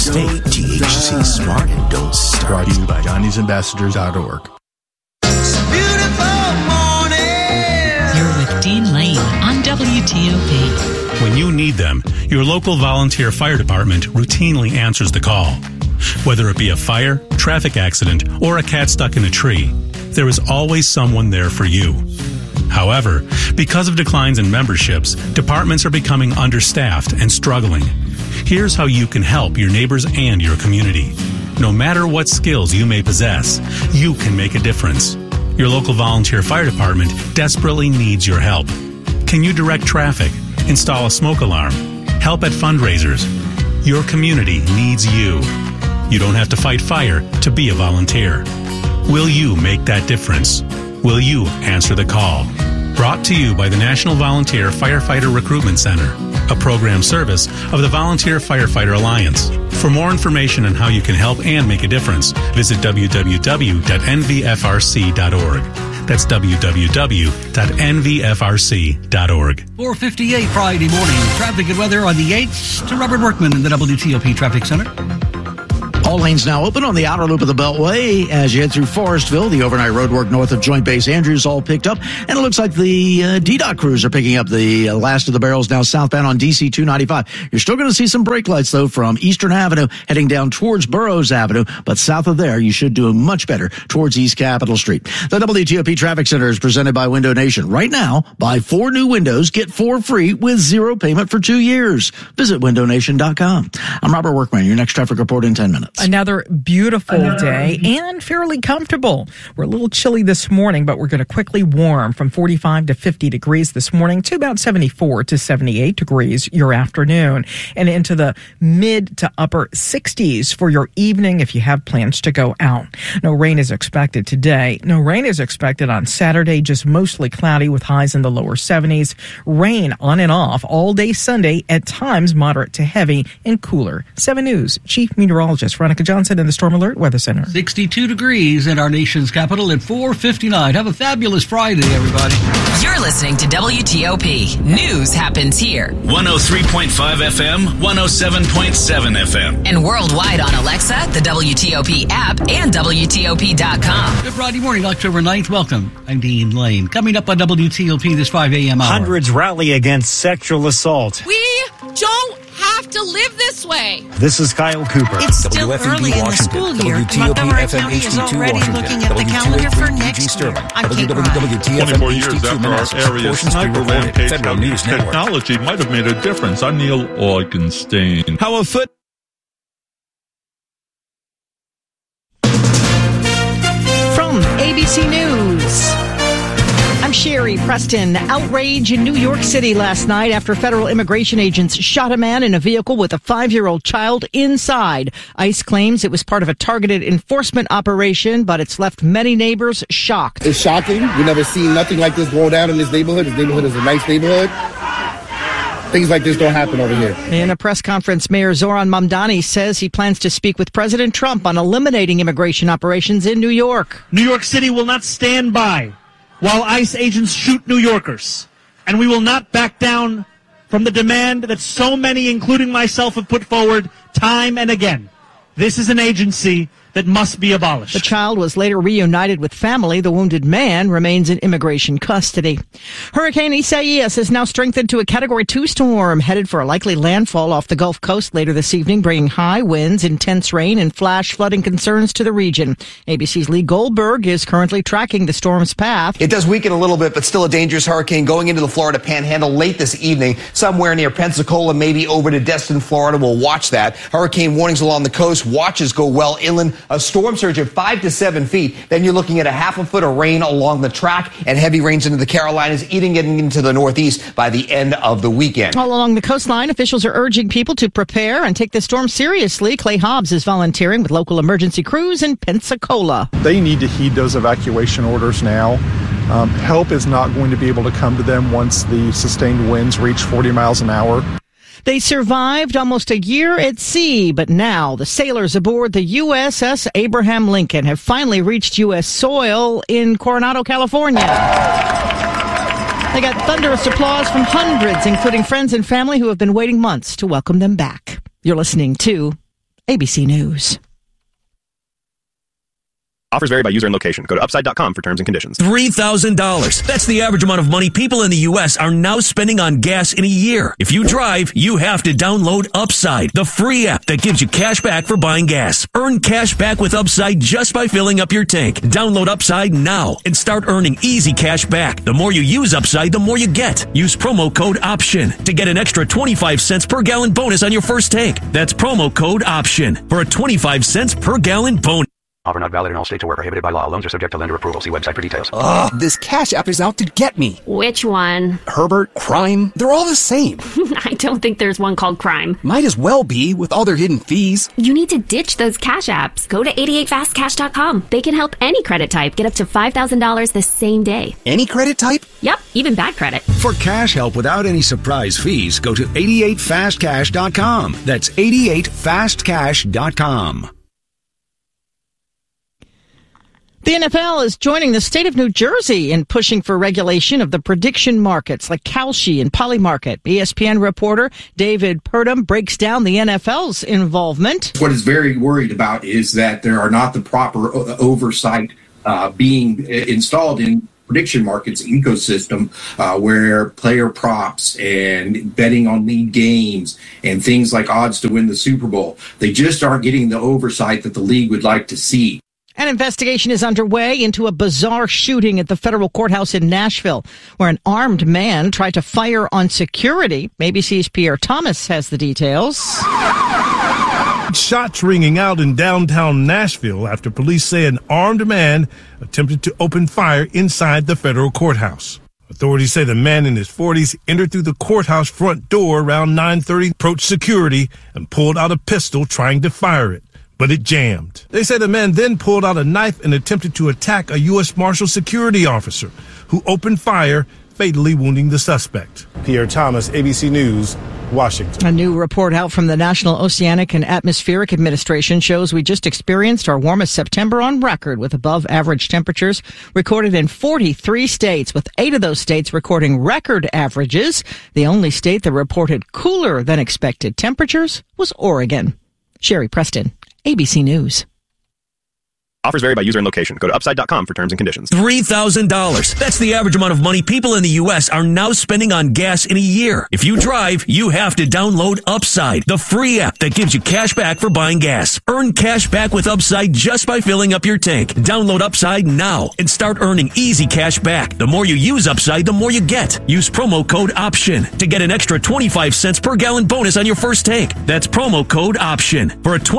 Stay THC smart and don't start. Brought to you by Johnny'sAmbassadors.org. You're with Dean Lane on WTOP. When you need them, your local volunteer fire department routinely answers the call. Whether it be a fire, traffic accident, or a cat stuck in a tree, there is always someone there for you. However, because of declines in memberships, departments are becoming understaffed and struggling. Here's how you can help your neighbors and your community. No matter what skills you may possess, you can make a difference. Your local volunteer fire department desperately needs your help. Can you direct traffic, install a smoke alarm, help at fundraisers? Your community needs you. You don't have to fight fire to be a volunteer. Will you make that difference? Will you answer the call? Brought to you by the National Volunteer Firefighter Recruitment Center, a program service of the Volunteer Firefighter Alliance. For more information on how you can help and make a difference, visit www.nvfrc.org. That's www.nvfrc.org. 4:58 Friday morning. Traffic and weather on the 8th to Robert Workman in the WTOP Traffic Center. All lanes now open on the outer loop of the Beltway as you head through Forestville. The overnight road work north of Joint Base Andrews all picked up. And it looks like the DDOT crews are picking up the last of the barrels now southbound on DC 295. You're still going to see some brake lights, though, from Eastern Avenue heading down towards Burroughs Avenue. But south of there, you should do much better towards East Capitol Street. The WTOP Traffic Center is presented by Window Nation. Right now, buy 4 new windows, get 4 free with 0 payment for 2 years. Visit windownation.com. I'm Robert Workman. Your next traffic report in 10 minutes. Another beautiful day and fairly comfortable. We're a little chilly this morning, but we're going to quickly warm from 45 to 50 degrees this morning to about 74 to 78 degrees your afternoon, and into the mid to upper 60s for your evening if you have plans to go out. No rain is expected today. No rain is expected on Saturday, just mostly cloudy with highs in the lower 70s. Rain on and off all day Sunday, at times moderate to heavy and cooler. 7 News Chief Meteorologist Veronica Johnson in the Storm Alert Weather Center. 62 degrees in our nation's capital at 4:59. Have a fabulous Friday, everybody. You're listening to WTOP. News happens here. 103.5 FM, 107.7 FM. And worldwide on Alexa, the WTOP app, and WTOP.com. Good Friday morning, October 9th. Welcome. I'm Dean Lane. Coming up on WTOP this 5 a.m. hour. Hundreds rally against sexual assault. We don't have to live this way. This is Kyle Cooper. It's still early in the school year. Montgomery County is already looking at the calendar for next year. I'm Kate Ryan. 24 years after our area sniper rampage, technology might have made a difference. I'm Neil Augenstein. How a foot... From ABC News, I'm Sherry Preston. Outrage in New York City last night after federal immigration agents shot a man in a vehicle with a 5-year-old child inside. ICE claims it was part of a targeted enforcement operation, but it's left many neighbors shocked. It's shocking. We've never seen nothing like this going down in this neighborhood. This neighborhood is a nice neighborhood. Things like this don't happen over here. In a press conference, Mayor Zoran Mamdani says he plans to speak with President Trump on eliminating immigration operations in New York. New York City will not stand by while ICE agents shoot New Yorkers. And we will not back down from the demand that so many, including myself, have put forward time and again. This is an agency that must be abolished. The child was later reunited with family. The wounded man remains in immigration custody. Hurricane Isaias has now strengthened to a Category 2 storm, headed for a likely landfall off the Gulf Coast later this evening, bringing high winds, intense rain, and flash flooding concerns to the region. ABC's Lee Goldberg is currently tracking the storm's path. It does weaken a little bit, but still a dangerous hurricane going into the Florida Panhandle late this evening, somewhere near Pensacola, maybe over to Destin, Florida. We'll watch that. Hurricane warnings along the coast. Watches go well inland. A storm surge of 5 to 7 feet. Then you're looking at a half a foot of rain along the track and heavy rains into the Carolinas, getting into the Northeast by the end of the weekend. All along the coastline, officials are urging people to prepare and take the storm seriously. Clay Hobbs is volunteering with local emergency crews in Pensacola. They need to heed those evacuation orders now. Help is not going to be able to come to them once the sustained winds reach 40 miles an hour. They survived almost a year at sea, but now the sailors aboard the USS Abraham Lincoln have finally reached U.S. soil in Coronado, California. They got thunderous applause from hundreds, including friends and family who have been waiting months to welcome them back. You're listening to ABC News. Offers vary by user and location. Go to upside.com for terms and conditions. $3,000. That's the average amount of money people in the U.S. are now spending on gas in a year. If you drive, you have to download Upside, the free app that gives you cash back for buying gas. Earn cash back with Upside just by filling up your tank. Download Upside now and start earning easy cash back. The more you use Upside, the more you get. Use promo code OPTION to get an extra 25 cents per gallon bonus on your first tank. That's promo code OPTION for a 25 cents per gallon bonus. Offer not valid in all states or where prohibited by law. Loans are subject to lender approval. See website for details. Ugh, this Cash App is out to get me. Which one? Herbert, Crime, they're all the same. I don't think there's one called Crime. Might as well be with all their hidden fees. You need to ditch those Cash Apps. Go to 88fastcash.com. They can help any credit type get up to $5,000 the same day. Any credit type? Yep, even bad credit. For cash help without any surprise fees, go to 88fastcash.com. That's 88fastcash.com. The NFL is joining the state of New Jersey in pushing for regulation of the prediction markets like Kalshi and Polymarket. ESPN reporter David Purdom breaks down the NFL's involvement. What is very worried about is that there are not the proper oversight being installed in prediction markets ecosystem where player props and betting on league games and things like odds to win the Super Bowl, they just aren't getting the oversight that the league would like to see. An investigation is underway into a bizarre shooting at the federal courthouse in Nashville, where an armed man tried to fire on security. ABC's Pierre Thomas has the details. Shots ringing out in downtown Nashville after police say an armed man attempted to open fire inside the federal courthouse. Authorities say the man in his 40s entered through the courthouse front door around 9:30, approached security, and pulled out a pistol trying to fire it. But it jammed. They say the man then pulled out a knife and attempted to attack a U.S. Marshal security officer who opened fire, fatally wounding the suspect. Pierre Thomas, ABC News, Washington. A new report out from the National Oceanic and Atmospheric Administration shows we just experienced our warmest September on record with above average temperatures recorded in 43 states, with 8 of those states recording record averages. The only state that reported cooler than expected temperatures was Oregon. Sherry Preston, ABC News. Offers vary by user and location. Go to upside.com for terms and conditions. $3,000. That's the average amount of money people in the U.S. are now spending on gas in a year. If you drive, you have to download Upside, the free app that gives you cash back for buying gas. Earn cash back with Upside just by filling up your tank. Download Upside now and start earning easy cash back. The more you use Upside, the more you get. Use promo code OPTION to get an extra 25 cents per gallon bonus on your first tank. That's promo code OPTION for a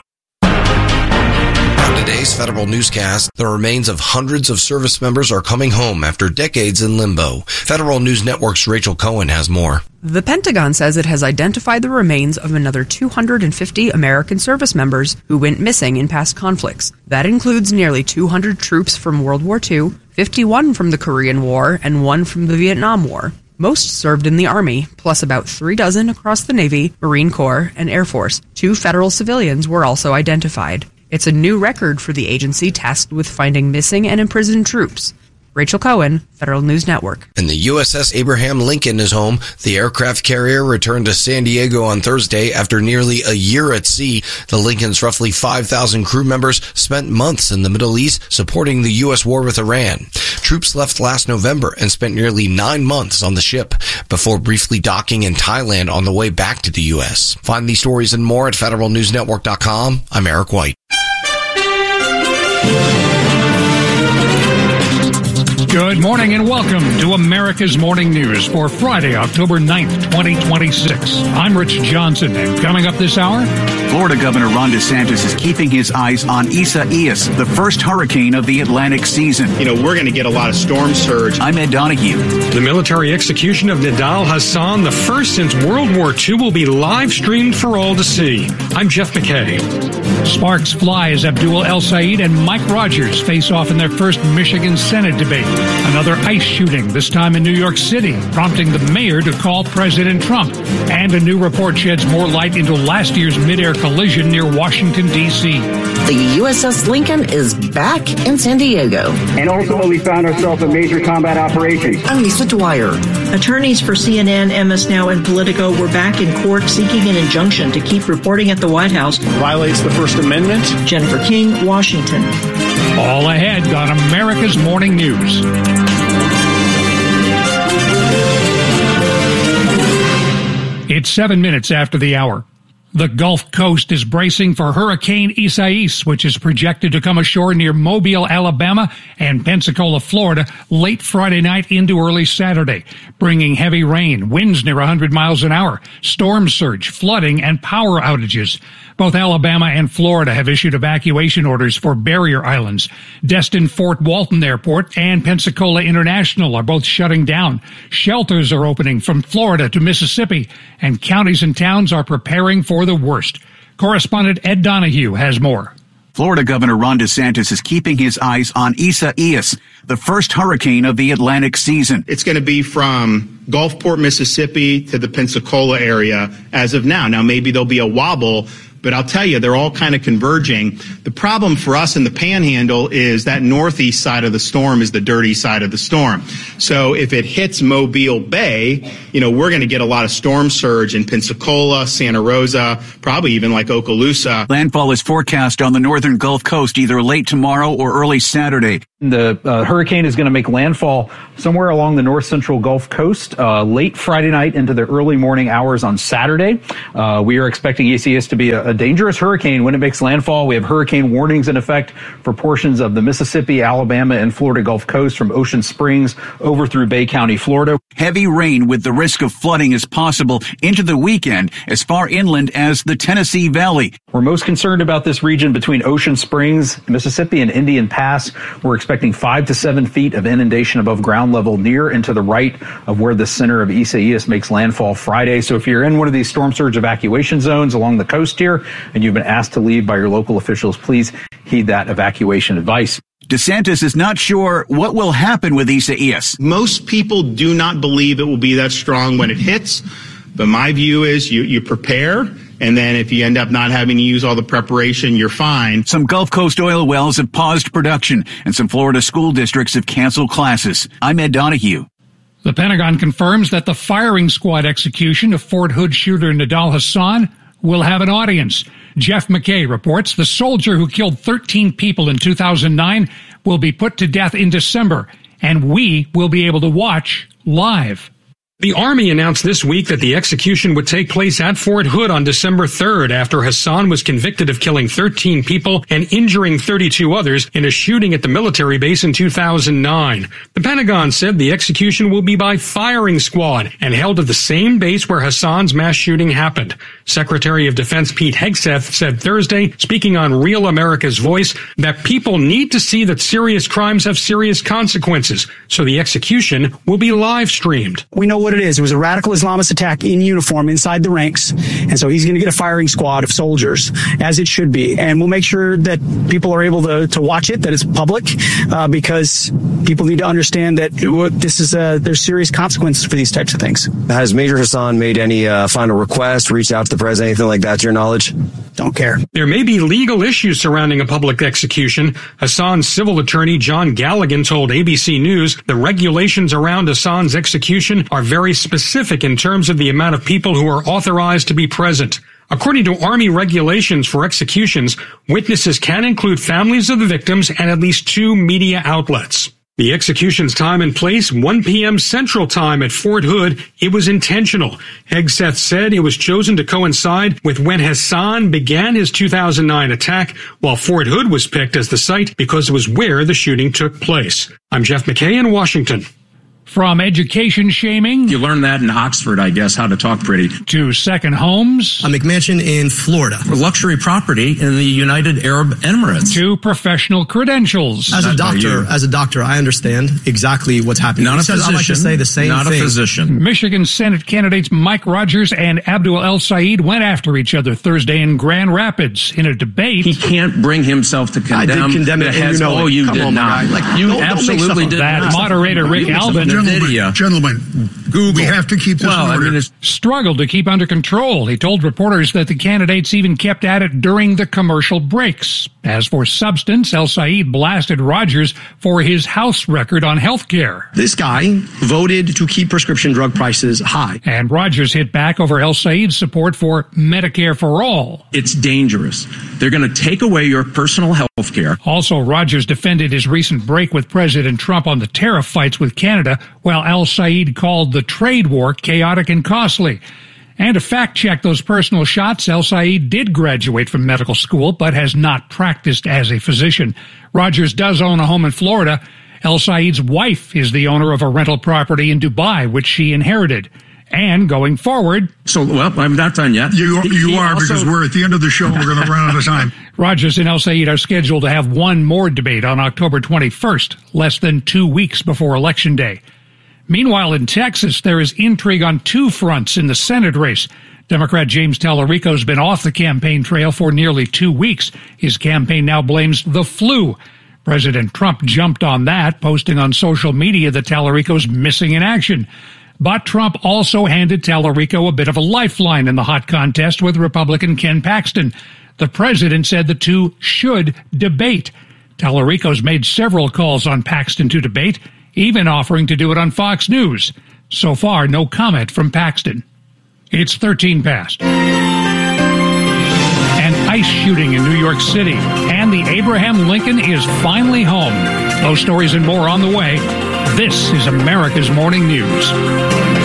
Today's Federal Newscast, the remains of hundreds of service members are coming home after decades in limbo. Federal News Network's Rachel Cohen has more. The Pentagon says it has identified the remains of another 250 American service members who went missing in past conflicts. That includes nearly 200 troops from World War II, 51 from the Korean War, and 1 from the Vietnam War. Most served in the Army, plus about 36 across the Navy, Marine Corps, and Air Force. 2 federal civilians were also identified. It's a new record for the agency tasked with finding missing and imprisoned troops. Rachel Cohen, Federal News Network. And the USS Abraham Lincoln is home. The aircraft carrier returned to San Diego on Thursday after nearly a year at sea. The Lincoln's roughly 5,000 crew members spent months in the Middle East supporting the U.S. war with Iran. Troops left last November and spent nearly 9 months on the ship before briefly docking in Thailand on the way back to the U.S. Find these stories and more at federalnewsnetwork.com. I'm Eric White. Good morning and welcome to America's Morning News for Friday, October 9th, 2026. I'm Rich Johnson, and coming up this hour, Florida Governor Ron DeSantis is keeping his eyes on Isaias, the first hurricane of the Atlantic season. You know, we're going to get a lot of storm surge. I'm Ed Donahue. The military execution of Nidal Hassan, the first since World War II, will be live streamed for all to see. I'm Jeff McKay. Sparks fly as Abdul El Sayed and Mike Rogers face off in their first Michigan Senate debate. Another ICE shooting, this time in New York City, prompting the mayor to call President Trump. And a new report sheds more light into last year's mid-air collision near Washington, D.C. The USS Lincoln is back in San Diego. And ultimately found ourselves in major combat operations. I'm Lisa Dwyer. Attorneys for CNN, MS Now, and Politico were back in court seeking an injunction to keep reporting at the White House. Violates the First Amendment. Jennifer King, Washington. All ahead on America's Morning News. It's 7 minutes after the hour. The Gulf Coast is bracing for Hurricane Isaias, which is projected to come ashore near Mobile, Alabama, and Pensacola, Florida, late Friday night into early Saturday, bringing heavy rain, winds near 100 miles an hour, storm surge, flooding, and power outages. Both Alabama and Florida have issued evacuation orders for barrier islands. Destin Fort Walton Airport and Pensacola International are both shutting down. Shelters are opening from Florida to Mississippi, and counties and towns are preparing for the worst. Correspondent Ed Donahue has more. Florida Governor Ron DeSantis is keeping his eyes on Isaias, the first hurricane of the Atlantic season. It's going to be from Gulfport, Mississippi to the Pensacola area as of now. Now, maybe there'll be a wobble, but I'll tell you, they're all kind of converging. The problem for us in the Panhandle is that northeast side of the storm is the dirty side of the storm. So if it hits Mobile Bay, we're going to get a lot of storm surge in Pensacola, Santa Rosa, probably even like Okaloosa. Landfall is forecast on the northern Gulf Coast either late tomorrow or early Saturday. The hurricane is going to make landfall somewhere along the north central Gulf Coast late Friday night into the early morning hours on Saturday. We are expecting Isaias to be a dangerous hurricane when it makes landfall. We have hurricane warnings in effect for portions of the Mississippi, Alabama, and Florida Gulf Coast from Ocean Springs over through Bay County, Florida. Heavy rain with the risk of flooding is possible into the weekend as far inland as the Tennessee Valley. We're most concerned about this region between Ocean Springs, Mississippi, and Indian Pass. We're expecting 5 to 7 feet of inundation above ground level near and to the right of where the center of Isaias makes landfall Friday. So if you're in one of these storm surge evacuation zones along the coast here and you've been asked to leave by your local officials, please heed that evacuation advice. DeSantis is not sure what will happen with Isaias. Most people do not believe it will be that strong when it hits, but my view is you prepare, and then if you end up not having to use all the preparation, you're fine. Some Gulf Coast oil wells have paused production, and some Florida school districts have canceled classes. I'm Ed Donahue. The Pentagon confirms that the firing squad execution of Fort Hood shooter Nidal Hasan will have an audience. Jeff McKay reports the soldier who killed 13 people in 2009 will be put to death in December, and we will be able to watch live. The Army announced this week that the execution would take place at Fort Hood on December 3rd after Hasan was convicted of killing 13 people and injuring 32 others in a shooting at the military base in 2009. The Pentagon said the execution will be by firing squad and held at the same base where Hasan's mass shooting happened. Secretary of Defense Pete Hegseth said Thursday, speaking on Real America's Voice, that people need to see that serious crimes have serious consequences, so the execution will be live streamed. We know what it is. It was a radical Islamist attack in uniform inside the ranks. And so he's going to get a firing squad of soldiers, as it should be. And we'll make sure that people are able to watch it, that it's public, because people need to understand that there's serious consequences for these types of things. Has Major Hasan made any final request, reached out to the president, anything like that, to your knowledge? Don't care. There may be legal issues surrounding a public execution. Hasan's civil attorney, John Galligan, told ABC News the regulations around Hasan's execution are very specific in terms of the amount of people who are authorized to be present. According to Army regulations for executions, witnesses can include families of the victims and at least 2 media outlets. The execution's time and place, 1 p.m. Central Time at Fort Hood. It was intentional. Hegseth said it was chosen to coincide with when Hasan began his 2009 attack, while Fort Hood was picked as the site because it was where the shooting took place. I'm Jeff McKay in Washington. From education shaming. You learned that in Oxford, I guess, how to talk pretty. To second homes. A McMansion in Florida. A luxury property in the United Arab Emirates. To professional credentials. As a doctor, I understand exactly what's happening. Not a physician. I like to say the same thing. Not a physician. Michigan Senate candidates Mike Rogers and Abdul El Sayed went after each other Thursday in Grand Rapids in a debate. He can't bring himself to condemn. I did condemn it, and you know it. You did not. You absolutely did not. That moderator Rick Albin. Gentlemen, Google. We have to keep this in order. Struggled to keep under control. He told reporters that the candidates even kept at it during the commercial breaks. As for substance, El Sayed blasted Rogers for his House record on health care. This guy voted to keep prescription drug prices high. And Rogers hit back over El Sayed's support for Medicare for all. It's dangerous. They're going to take away your personal health care. Also, Rogers defended his recent break with President Trump on the tariff fights with Canada, while El Sayed called the trade war chaotic and costly. And to fact-check those personal shots, El Sayed did graduate from medical school, but has not practiced as a physician. Rogers does own a home in Florida. El Sayed's wife is the owner of a rental property in Dubai, which she inherited. And going forward... So, well, I'm not done yet. You are, because we're at the end of the show. We're going to run out of time. Rogers and El Sayed are scheduled to have one more debate on October 21st, less than 2 weeks before Election Day. Meanwhile, in Texas, there is intrigue on two fronts in the Senate race. Democrat James Tallarico has been off the campaign trail for nearly 2 weeks. His campaign now blames the flu. President Trump jumped on that, posting on social media that Tallarico's missing in action. But Trump also handed Tallarico a bit of a lifeline in the hot contest with Republican Ken Paxton. The president said the two should debate. Tallarico's made several calls on Paxton to debate, even offering to do it on Fox News. So far, no comment from Paxton. It's 13 past. An ice shooting in New York City, and the Abraham Lincoln is finally home. Those stories and more on the way. This is America's Morning News.